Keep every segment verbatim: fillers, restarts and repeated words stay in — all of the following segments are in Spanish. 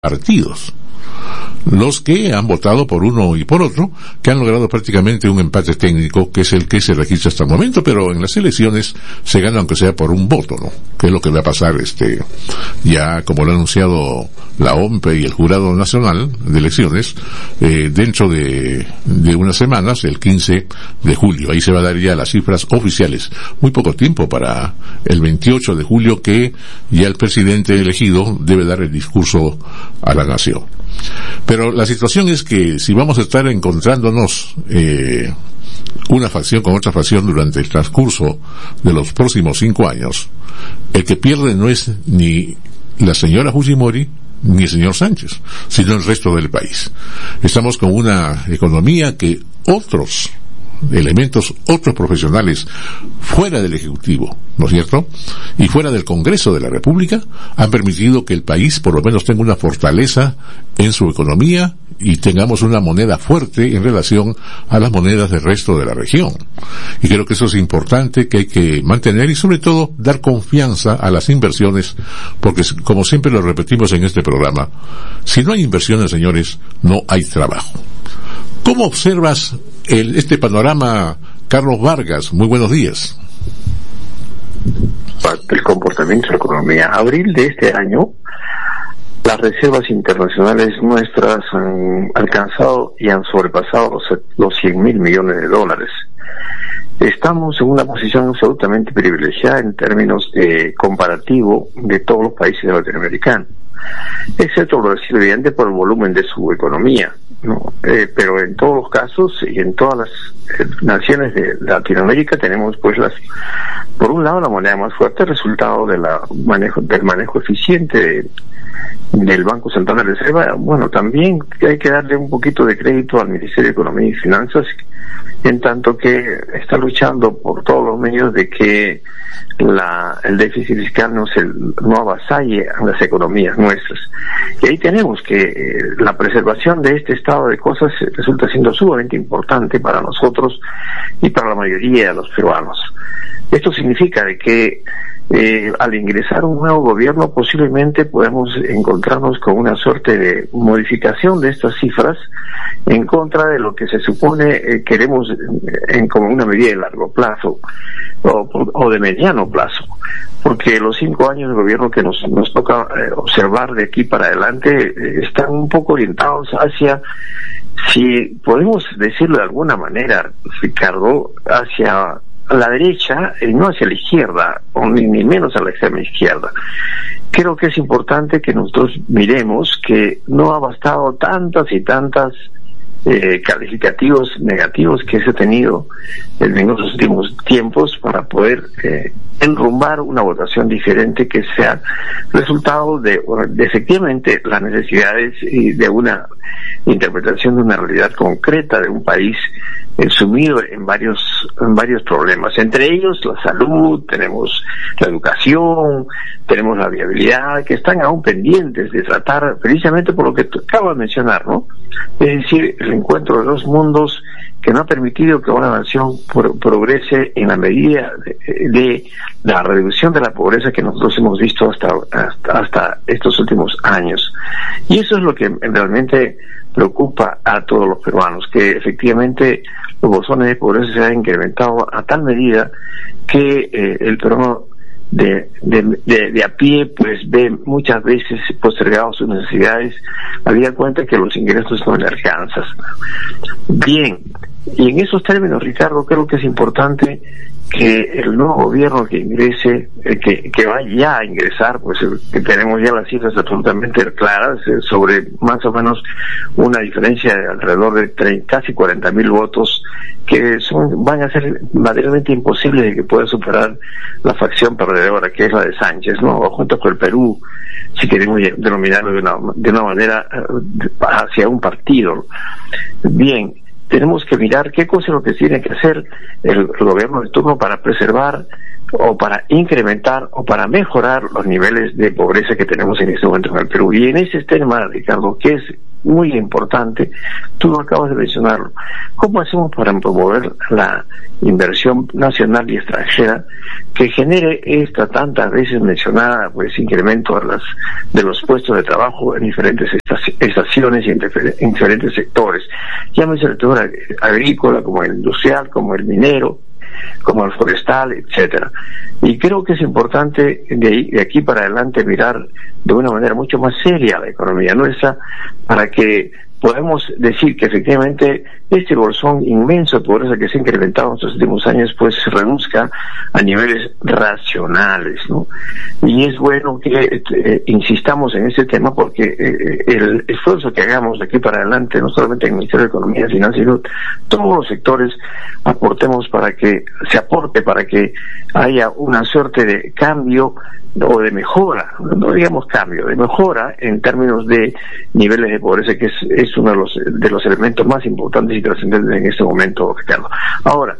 partidos los que han votado por uno y por otro, que han logrado prácticamente un empate técnico, que es el que se registra hasta el momento, pero en las elecciones se gana aunque sea por un voto, ¿no? Que es lo que va a pasar, este, ya como lo ha anunciado la O M P E y el Jurado Nacional de Elecciones, eh, dentro de, de unas semanas, el quince de julio. Ahí se va a dar ya las cifras oficiales. Muy poco tiempo para el veintiocho de julio, que ya el presidente elegido debe dar el discurso a la nación. Pero la situación es que si vamos a estar encontrándonos eh, una facción con otra facción durante el transcurso de los próximos cinco años, el que pierde no es ni la señora Fujimori ni el señor Sánchez, sino el resto del país. Estamos con una economía que otros elementos, otros profesionales fuera del Ejecutivo, ¿no es cierto?, y fuera del Congreso de la República, han permitido que el país por lo menos tenga una fortaleza en su economía y tengamos una moneda fuerte en relación a las monedas del resto de la región. Y creo que eso es importante, que hay que mantener y sobre todo dar confianza a las inversiones, porque como siempre lo repetimos en este programa, si no hay inversiones, señores, no hay trabajo. ¿Cómo observas el, este panorama, Carlos Vargas? Muy buenos días. El comportamiento de la economía. Abril de este año, las reservas internacionales nuestras han alcanzado y han sobrepasado los, los cien mil millones de dólares. Estamos en una posición absolutamente privilegiada en términos de comparativo de todos los países latinoamericanos, excepto Brasil, evidente, por el volumen de su economía, ¿no? Eh, pero en todos los casos y en todas las eh, naciones de Latinoamérica tenemos, pues, las, por un lado, la moneda más fuerte, resultado de la manejo, del manejo eficiente de, del Banco Central de Reserva. Bueno, también hay que darle un poquito de crédito al Ministerio de Economía y Finanzas, en tanto que está luchando por todos los medios de que la, el déficit fiscal no se no avasalle a las economías nuestras. Y ahí tenemos que eh, la preservación de este estado de cosas resulta siendo sumamente importante para nosotros y para la mayoría de los peruanos. Esto significa de que Eh, al ingresar un nuevo gobierno posiblemente podemos encontrarnos con una suerte de modificación de estas cifras en contra de lo que se supone eh, queremos en, en como una medida de largo plazo o, o de mediano plazo, porque los cinco años de gobierno que nos, nos toca eh, observar de aquí para adelante eh, están un poco orientados hacia, si podemos decirlo de alguna manera, Ricardo, hacia a la derecha y no hacia la izquierda, o ni, ni menos a la extrema izquierda. Creo que es importante que nosotros miremos que no ha bastado tantas y tantas eh, calificativos negativos que se ha tenido en los últimos tiempos para poder eh, enrumbar una votación diferente que sea resultado de, de efectivamente las necesidades y de una interpretación de una realidad concreta de un país eh, sumido en varios en varios problemas, entre ellos la salud, tenemos la educación, tenemos la viabilidad, que están aún pendientes de tratar precisamente por lo que acabo de mencionar, ¿no? Es decir, el encuentro de dos mundos que no ha permitido que una nación pro progrese en la medida de, de la reducción de la pobreza que nosotros hemos visto hasta, hasta hasta estos últimos años. Y eso es lo que realmente preocupa a todos los peruanos, que efectivamente los bolsones de pobreza se han incrementado a tal medida que eh, el peruano de, de, de, de a pie pues ve muchas veces postergados sus necesidades, habida cuenta que los ingresos no le alcanzan. Bien, y en esos términos, Ricardo, creo que es importante que el nuevo gobierno que ingrese, eh, que, que va ya a ingresar, pues eh, que tenemos ya las cifras absolutamente claras, eh, sobre más o menos una diferencia de alrededor de treinta, casi cuarenta mil votos, que son van a ser materialmente imposibles de que pueda superar la facción perdedora, que es la de Sánchez, ¿no? Junto con el Perú, si queremos denominarlo de una, de una manera eh, hacia un partido. Bien, tenemos que mirar qué cosa es lo que tiene que hacer el, el gobierno de turno para preservar o para incrementar o para mejorar los niveles de pobreza que tenemos en este momento en el Perú. Y en ese tema, Ricardo, que es muy importante, tú lo acabas de mencionarlo. ¿Cómo hacemos para promover la inversión nacional y extranjera que genere esta tantas veces mencionada pues incremento de las de los puestos de trabajo en diferentes estaciones y en, en diferentes sectores, llámese el sector agrícola, como el industrial, como el minero, como el forestal, etcétera? Y creo que es importante de, de aquí para adelante mirar de una manera mucho más seria la economía nuestra, para que podemos decir que efectivamente este bolsón inmenso de pobreza que se ha incrementado en estos últimos años pues se reduzca a niveles racionales, ¿no? Y es bueno que eh, insistamos en este tema, porque eh, el esfuerzo que hagamos de aquí para adelante, no solamente en el Ministerio de Economía y Finanzas, sino todos los sectores aportemos para que se aporte para que haya una suerte de cambio o de mejora, no digamos cambio, de mejora en términos de niveles de pobreza, que es, es uno de los de los elementos más importantes y trascendentes en este momento, Ricardo. Ahora,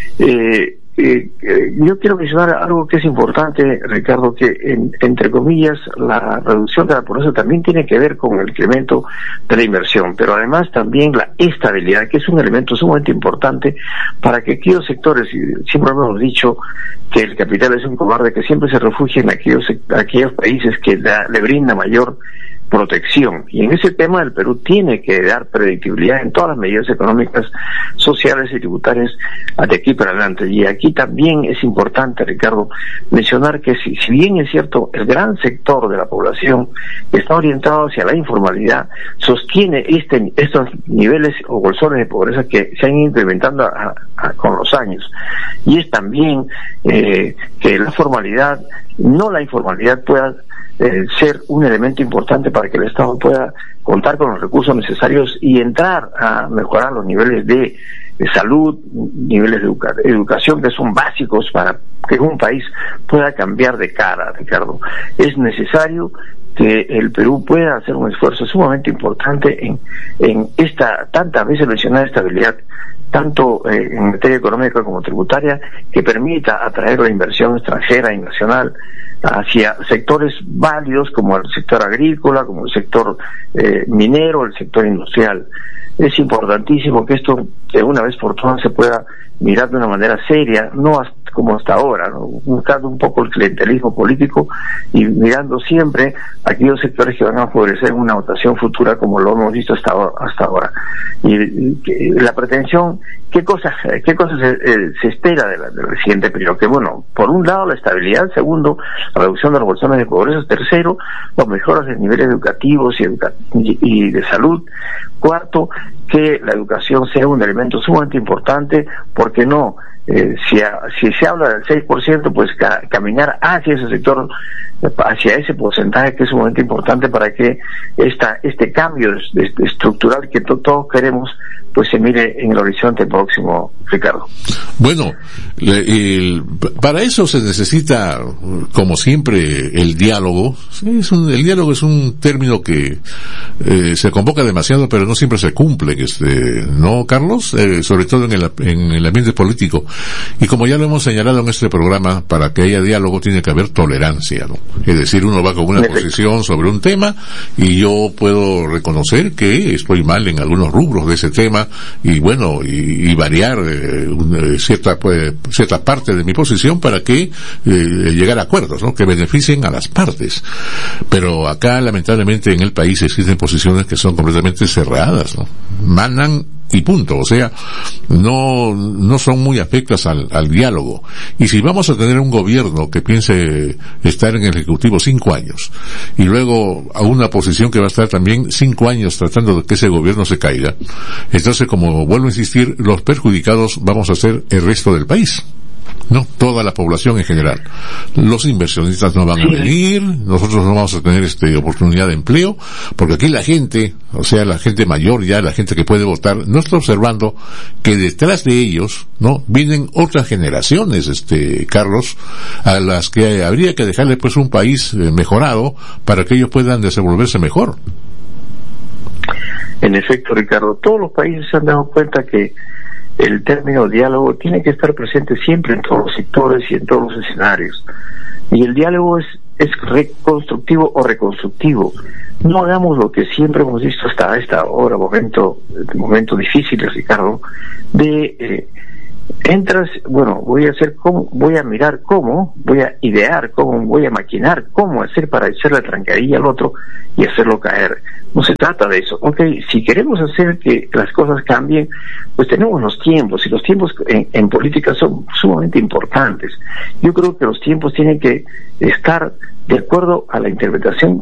eh, eh, eh, yo quiero mencionar algo que es importante, Ricardo, que en, entre comillas la reducción de la pobreza también tiene que ver con el incremento de la inversión, pero además también la estabilidad, que es un elemento sumamente importante para que aquellos sectores, y siempre hemos dicho que el capital es un cobarde, que siempre se refugie en aquellos, aquellos países que da, le brinda mayor protección. Y en ese tema el Perú tiene que dar predictibilidad en todas las medidas económicas, sociales y tributarias de aquí para adelante. Y aquí también es importante, Ricardo, mencionar que si, si bien es cierto, el gran sector de la población está orientado hacia la informalidad, sostiene este, estos niveles o bolsones de pobreza que se han ido incrementando a, a, con los años. Y es también eh, que la formalidad, no la informalidad, pueda Eh, ser un elemento importante para que el Estado pueda contar con los recursos necesarios y entrar a mejorar los niveles de, de salud, niveles de educa educación que son básicos para que un país pueda cambiar de cara, Ricardo. Es necesario que el Perú pueda hacer un esfuerzo sumamente importante en, en esta tantas veces mencionada estabilidad, tanto eh, en materia económica como tributaria, que permita atraer la inversión extranjera y nacional hacia sectores válidos como el sector agrícola, como el sector eh, minero, el sector industrial. Es importantísimo que esto de una vez por todas se pueda mirar de una manera seria, no hasta, como hasta ahora, ¿no? Buscando un poco el clientelismo político y mirando siempre aquellos sectores que van a favorecer una votación futura, como lo hemos visto hasta ahora. Hasta ahora. Y, y la pretensión, ¿qué cosas qué cosas se, eh, se espera de la, del siguiente periodo? Que bueno, por un lado la estabilidad, segundo, la reducción de los bolsones de pobreza, tercero, las mejoras de niveles educativos y, educa y, y de salud, cuarto, que la educación sea un elemento sumamente importante, porque no, eh, si, a, si se habla del seis por ciento, pues ca caminar hacia ese sector, hacia ese porcentaje, que es sumamente importante para que esta, este cambio de, de estructural que to todos queremos, pues se mire en el horizonte próximo, Ricardo. Bueno, le, el, para eso se necesita, como siempre, el diálogo. Es un, el diálogo es un término que eh, se convoca demasiado, pero no siempre se cumple, este, ¿no, Carlos? Eh, sobre todo en el, en el ambiente político. Y como ya lo hemos señalado en este programa, para que haya diálogo tiene que haber tolerancia, ¿no? Es decir, uno va con una posición sobre un tema y yo puedo reconocer que estoy mal en algunos rubros de ese tema y bueno, y, y variar eh, una, cierta pues, cierta parte de mi posición para que eh, llegar a acuerdos, ¿no? Que beneficien a las partes. Pero acá, lamentablemente, en el país existen posiciones que son completamente cerradas, ¿no? Mandan y punto, o sea, no no son muy afectas al, al diálogo. Y si vamos a tener un gobierno que piense estar en el Ejecutivo cinco años y luego a una oposición que va a estar también cinco años tratando de que ese gobierno se caiga, entonces, como vuelvo a insistir, los perjudicados vamos a ser el resto del país, no toda la población en general. Los inversionistas no van a venir, nosotros no vamos a tener este oportunidad de empleo, porque aquí la gente, o sea, la gente mayor ya, la gente que puede votar, no está observando que detrás de ellos, no, vienen otras generaciones, este, Carlos, a las que habría que dejarle pues un país eh, mejorado para que ellos puedan desenvolverse mejor. En efecto, Ricardo, todos los países se han dado cuenta que el término diálogo tiene que estar presente siempre en todos los sectores y en todos los escenarios. Y el diálogo es, es reconstructivo o reconstructivo. no hagamos lo que siempre hemos visto hasta esta hora, momento, momento difícil, Ricardo, de eh, entras, bueno, voy a hacer cómo, voy a mirar cómo, voy a idear cómo, voy a maquinar cómo hacer para echarle trancadilla al otro y hacerlo caer. No se trata de eso. Ok, si queremos hacer que las cosas cambien, pues tenemos los tiempos, y los tiempos en, en política son sumamente importantes. Yo creo que los tiempos tienen que estar de acuerdo a la interpretación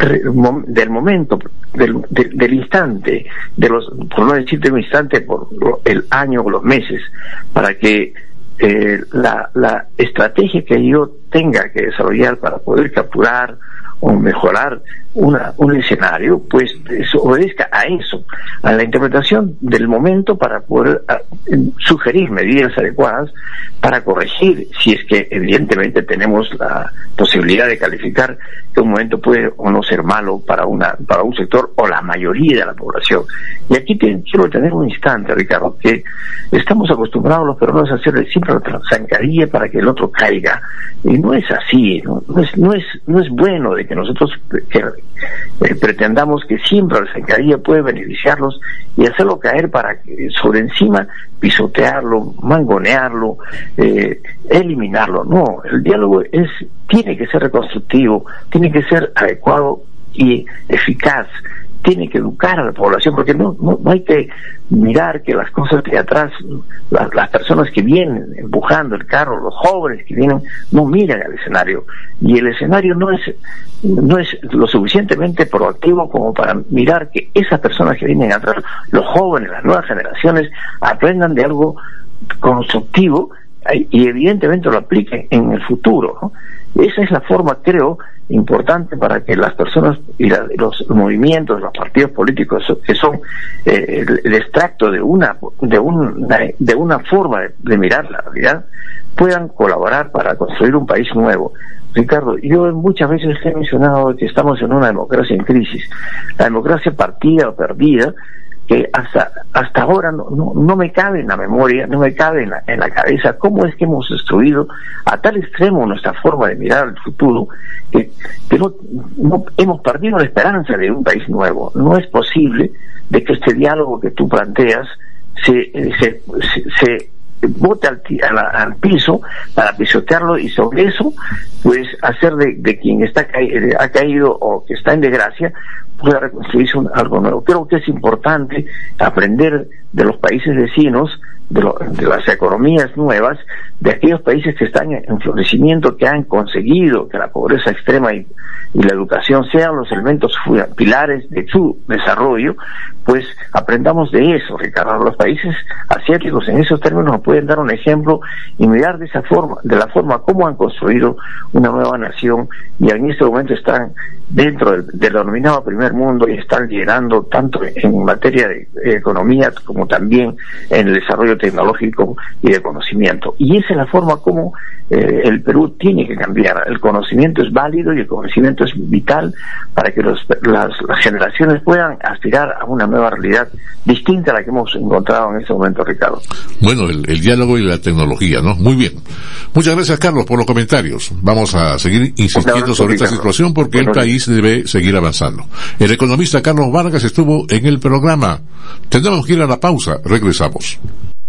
del momento, del, del, del instante, de los, por no decir de un instante, por el año o los meses, para que eh, la, la estrategia que yo tenga que desarrollar para poder capturar o mejorar una, un escenario, pues eso, obedezca a eso, a la interpretación del momento, para poder a, sugerir medidas adecuadas para corregir, si es que evidentemente tenemos la posibilidad de calificar que un momento puede o no ser malo para una para un sector o la mayoría de la población. Y aquí te, quiero tener un instante, Ricardo, que estamos acostumbrados los peruanos a hacerle siempre la zancadilla para que el otro caiga, y no es así, no, no es no es no es bueno de que nosotros que, eh, pretendamos que siempre la zancadilla puede beneficiarlos y hacerlo caer para que sobre encima pisotearlo, mangonearlo, eh, eliminarlo. No, el diálogo es tiene que ser reconstructivo, tiene que ser adecuado y eficaz, tiene que educar a la población, porque no, no, no hay que mirar que las cosas de atrás, las, las personas que vienen empujando el carro, los jóvenes que vienen, no miran al escenario, y el escenario no es no es lo suficientemente proactivo como para mirar que esas personas que vienen atrás, los jóvenes, las nuevas generaciones, aprendan de algo constructivo y evidentemente lo apliquen en el futuro, ¿no? Esa es la forma, creo, importante para que las personas y la, los movimientos, los partidos políticos que son eh, el, el extracto de una de una, de una forma de, de mirar la realidad, puedan colaborar para construir un país nuevo. Ricardo, yo muchas veces he mencionado que estamos en una democracia en crisis, la democracia partida o perdida, que hasta hasta ahora no, no, no me cabe en la memoria, no me cabe en la, en la cabeza cómo es que hemos destruido a tal extremo nuestra forma de mirar al futuro, que, que no, no hemos perdido la esperanza de un país nuevo. No es posible de que este diálogo que tú planteas se se, se, se bote al, al, al piso para pisotearlo, y sobre eso pues hacer de, de quien está ca ha caído o que está en desgracia pueda reconstruirse un, algo nuevo. Creo que es importante aprender de los países vecinos, de, lo, de las economías nuevas, de aquellos países que están en florecimiento, que han conseguido que la pobreza extrema y, y la educación sean los elementos pilares de su desarrollo. Pues aprendamos de eso, Ricardo. Los países asiáticos en esos términos nos pueden dar un ejemplo y mirar de esa forma, de la forma como han construido una nueva nación, y en este momento están dentro del, del denominado primer mundo y están liderando tanto en materia de economía como también en el desarrollo tecnológico y de conocimiento. Y esa es la forma como eh, el Perú tiene que cambiar. El conocimiento es válido y el conocimiento es vital para que los, las, las generaciones puedan aspirar a una nueva realidad distinta a la que hemos encontrado en este momento, Ricardo. Bueno, el, el diálogo y la tecnología, ¿no? Muy bien. Muchas gracias, Carlos, por los comentarios. Vamos a seguir insistiendo sobre esta situación porque el país debe seguir avanzando. El economista Carlos Vargas estuvo en el programa. Tendremos que ir a la pausa. Regresamos.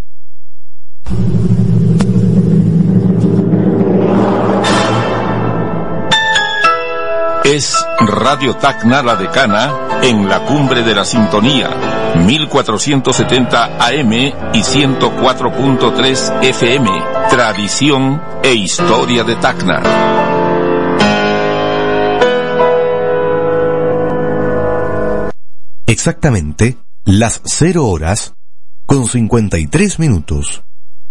Es Radio Tacna La Decana en la cumbre de la sintonía, mil cuatrocientos setenta A M y ciento cuatro punto tres F M. Tradición e historia de Tacna. Exactamente las cero horas con cincuenta y tres minutos.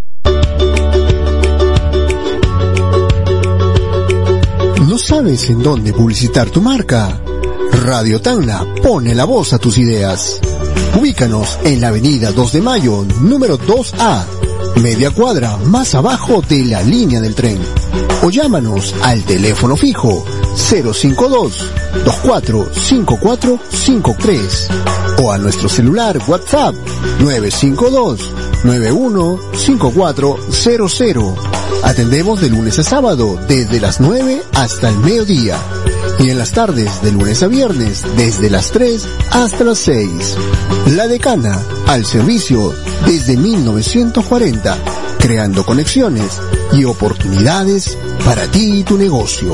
¿No sabes en dónde publicitar tu marca? Radio Tacna pone la voz a tus ideas. Ubícanos en la avenida dos de mayo, número dos A, media cuadra más abajo de la línea del tren. O llámanos al teléfono fijo cero cinco dos, dos cuatro cinco cuatro cinco tres o a nuestro celular WhatsApp nueve cinco dos, nueve uno cinco cuatro cero cero. Atendemos de lunes a sábado desde las nueve hasta el mediodía. y en las tardes de lunes a viernes desde las tres hasta las seis. La Decana, al servicio desde mil novecientos cuarenta, creando conexiones y oportunidades para ti y tu negocio.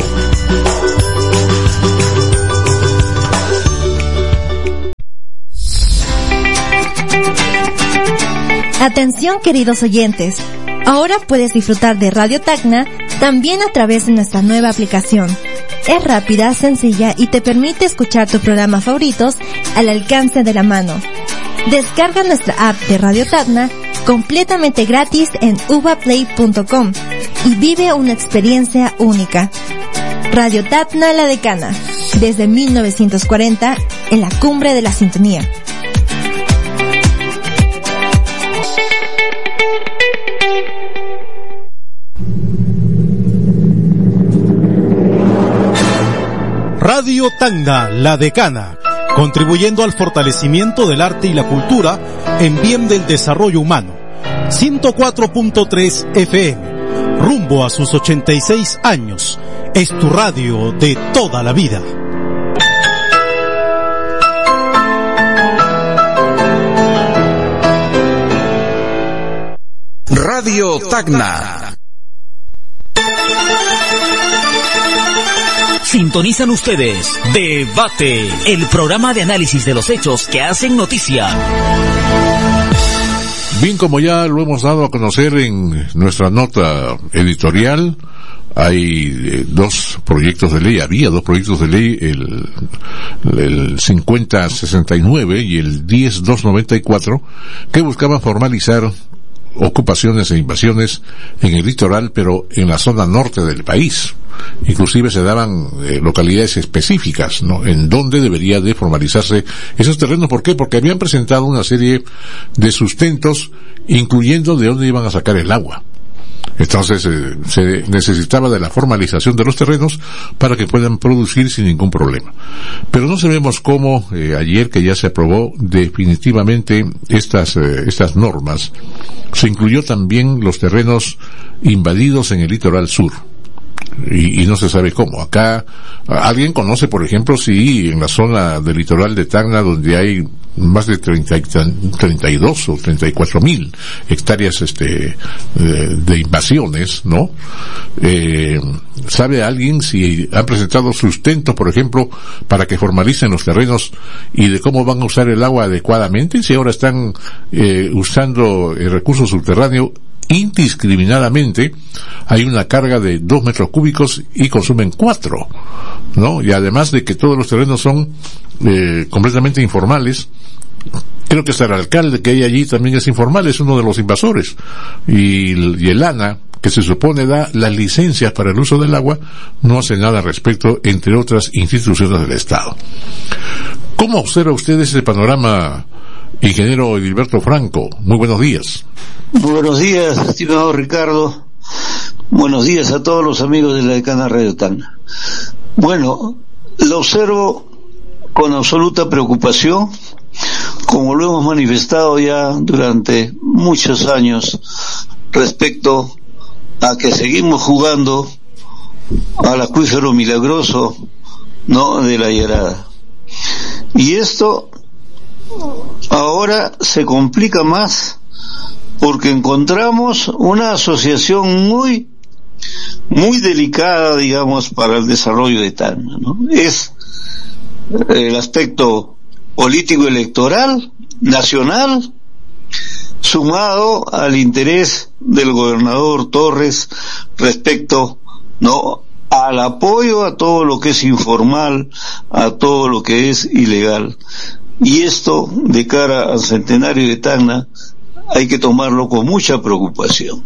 Atención, queridos oyentes, ahora puedes disfrutar de Radio Tacna también a través de nuestra nueva aplicación. Es rápida, sencilla y te permite escuchar tus programas favoritos al alcance de la mano. Descarga nuestra app de Radio Tacna completamente gratis en uva play punto com y vive una experiencia única. Radio Tacna La Decana, desde mil novecientos cuarenta, en la cumbre de la sintonía. Radio Tacna La Decana, contribuyendo al fortalecimiento del arte y la cultura en bien del desarrollo humano. ciento cuatro punto tres F M, rumbo a sus ochenta y seis años. Es tu radio de toda la vida. Radio Tacna. Sintonizan ustedes Debate, el programa de análisis de los hechos que hacen noticia. Bien, como ya lo hemos dado a conocer en nuestra nota editorial, hay eh, dos proyectos de ley, había dos proyectos de ley, el, el cincuenta sesenta y nueve y el diez doscientos noventa y cuatro, que buscaban formalizar ocupaciones e invasiones en el litoral, pero en la zona norte del país. Inclusive se daban eh, localidades específicas, ¿no?, en donde debería de formalizarse esos terrenos. ¿Por qué? Porque habían presentado una serie de sustentos, incluyendo de dónde iban a sacar el agua. Entonces eh, se necesitaba de la formalización de los terrenos para que puedan producir sin ningún problema. Pero no sabemos cómo eh, ayer, que ya se aprobó definitivamente estas eh, estas normas, se incluyó también los terrenos invadidos en el litoral sur. Y, y no se sabe cómo. Acá, ¿alguien conoce, por ejemplo, si en la zona del litoral de Tacna, donde hay más de treinta, treinta y dos o treinta y cuatro mil hectáreas este de, de invasiones, ¿no? Eh, ¿sabe alguien si han presentado sustentos, por ejemplo, para que formalicen los terrenos y de cómo van a usar el agua adecuadamente? Si ahora están eh, usando el recurso subterráneo indiscriminadamente, hay una carga de dos metros cúbicos y consumen cuatro, ¿no? Y además de que todos los terrenos son eh, completamente informales. Creo que hasta el alcalde que hay allí también es informal, es uno de los invasores. Y, y el ANA, que se supone da las licencias para el uso del agua, no hace nada al respecto, entre otras instituciones del Estado. ¿Cómo observa usted ese panorama, ingeniero Edilberto Franco? Muy buenos días. Muy buenos días, estimado Ricardo. Buenos días a todos los amigos de la Decana Radio Tacna. Bueno, lo observo con absoluta preocupación, como lo hemos manifestado ya durante muchos años, respecto a que seguimos jugando al acuífero milagroso, ¿no?, de la Yarada. Y esto ahora se complica más porque encontramos una asociación muy muy delicada, digamos, para el desarrollo de Tacna, ¿no? Es el aspecto político electoral nacional sumado al interés del gobernador Torres respecto, ¿no?, al apoyo a todo lo que es informal, a todo lo que es ilegal. Y esto, de cara al centenario de Tacna, hay que tomarlo con mucha preocupación.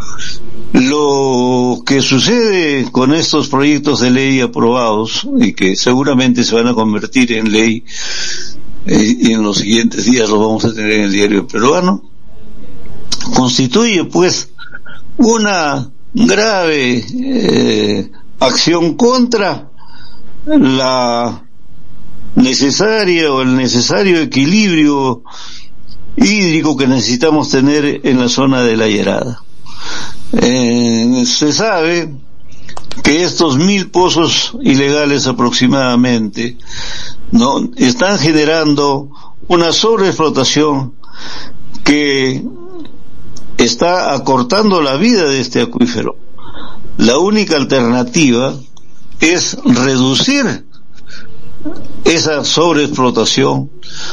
Lo que sucede con estos proyectos de ley aprobados, y que seguramente se van a convertir en ley, eh, y en los siguientes días lo vamos a tener en el diario peruano, constituye pues una grave eh, acción contra la necesaria o el necesario equilibrio hídrico que necesitamos tener en la zona de la Yarada. Eh, se sabe que estos mil pozos ilegales aproximadamente, ¿no?, están generando una sobreexplotación que está acortando la vida de este acuífero. La única alternativa es reducir esa sobreexplotación